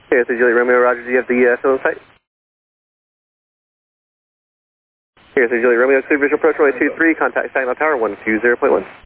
Okay, so Juliet Romeo, Roger, do you have the fill in sight? Here, so Juliet Romeo, clear visual approach runway 23, contact Saginaw Tower 120.1.